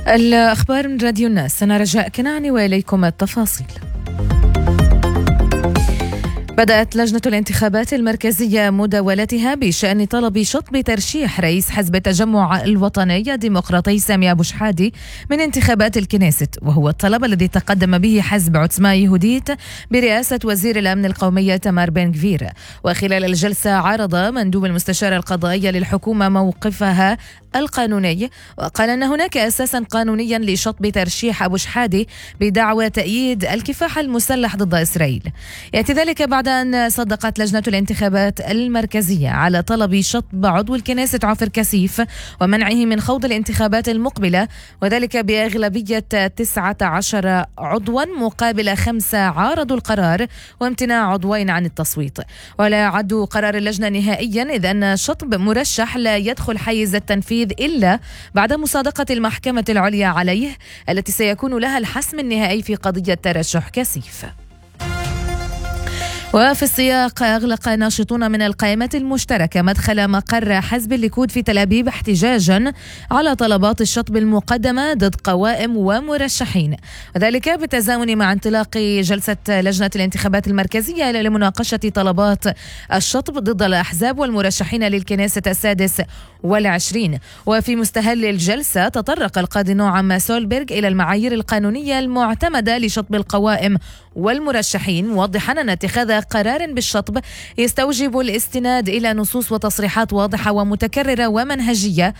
الأخبار من راديو الناس، أنا رجاء كناني وإليكم التفاصيل. بدأت لجنة الانتخابات المركزية مداولتها بشأن طلب شطب ترشيح رئيس حزب التجمع الوطني الديمقراطي سامي أبو شحادة من انتخابات الكنيست، وهو الطلب الذي تقدم به حزب عتمة يهوديت برئاسة وزير الأمن القومي تمار بن غفير. وخلال الجلسة عارض مندوب المستشارة القضائية للحكومة موقفها القانوني، وقال أن هناك أساسا قانونيا لشطب ترشيح أبو شحادة بدعوى تأييد الكفاح المسلح ضد إسرائيل. يأتي ذلك بعد أن صدقت لجنة الانتخابات المركزية على طلب شطب عضو الكنيسة عفر كسيف ومنعه من خوض الانتخابات المقبلة، وذلك بأغلبية 19 عضوا مقابل 5 عارضوا القرار وامتناع عضوين عن التصويت. ولا يعد قرار اللجنة نهائيا، إذ أن شطب مرشح لا يدخل حيز التنفيذ إلا بعد مصادقة المحكمة العليا عليه، التي سيكون لها الحسم النهائي في قضية ترشح كسيف. وفي السياق، أغلق ناشطون من القائمة المشتركة مدخل مقر حزب الليكود في تل أبيب احتجاجا على طلبات الشطب المقدمة ضد قوائم ومرشحين، وذلك بالتزامن مع انطلاق جلسة لجنة الانتخابات المركزية لمناقشة طلبات الشطب ضد الأحزاب والمرشحين للكنيسة 26. وفي مستهل الجلسة تطرق القاضي نعم سولبرغ إلى المعايير القانونية المعتمدة لشطب القوائم والمرشحين، موضحا أن اتخاذ قرار بالشطب يستوجب الاستناد إلى نصوص وتصريحات واضحة ومتكررة ومنهجية